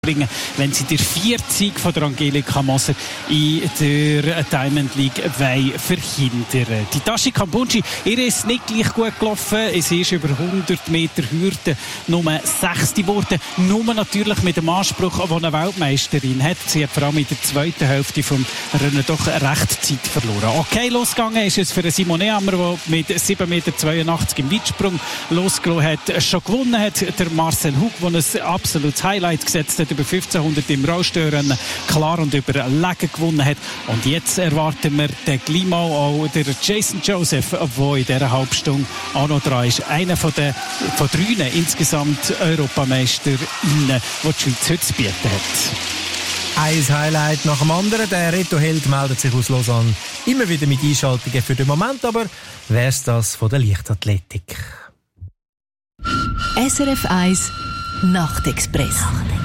bringen, wenn sie den 40 von der Angelika Moser in der Diamond League verhindern. Die Tashi Kambundji, ihr ist nicht gleich gut gelaufen. Es ist über 100 Meter Hürde nur 6. geworden. Nur natürlich mit dem Anspruch, den eine Weltmeisterin hat. Sie hat vor allem in der zweiten Hälfte vom Rennen doch recht Zeit verloren. Okay, losgegangen ist es für Simone Ammer, der mit 7,82 Meter im Weitsprung losgelassen hat. Schon gewonnen hat der Marcel Hug, der ein absolutes Highlight gesetzt hat, über 1500 im Rollstuhlrennen klar und überlegen gewonnen hat. Und jetzt erwarten wir den Glimau, auch der Jason Joseph, der in dieser Halbstunde auch noch dran ist. Einer von 3 insgesamt Europameisterinnen, die die Schweiz heute zu bieten hat. Ein Highlight nach dem anderen. Der Reto-Held meldet sich aus Lausanne immer wieder mit Einschaltungen für den Moment, aber wär's das von der Leichtathletik. SRF 1 Nachtexpress.